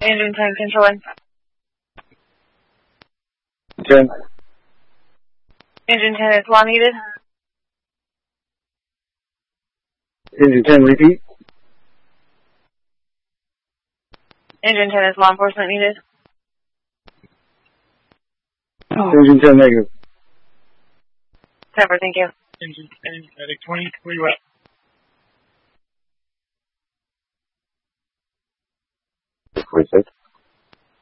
Engine 10 controlling. 10. Engine 10 is law needed. Engine 10, repeat. Engine 10 is law enforcement needed. Engine 10, negative. 10, thank you. Engine 10, medic 20, where you at? Wait a sec.